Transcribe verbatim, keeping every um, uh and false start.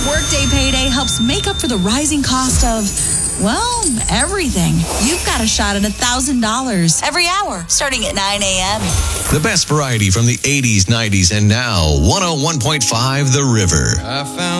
Workday Payday helps make up for the rising cost of, well, everything. You've got a shot at one thousand dollars every hour, starting at nine a.m. The best variety from the eighties, nineties, and now one oh one point five The River. I found